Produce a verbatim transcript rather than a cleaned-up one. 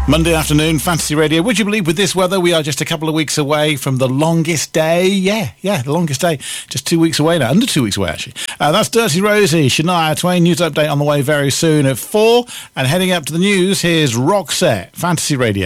Monday afternoon, Fantasy Radio. Would you believe with this weather we are just a couple of weeks away from the longest day? Yeah, yeah, the longest day. Just two weeks away now. Under two weeks away, actually. Uh, that's Dirty Rosie, Shania Twain. News update on the way very soon at four. And heading up to the news, here's Roxette, Fantasy Radio.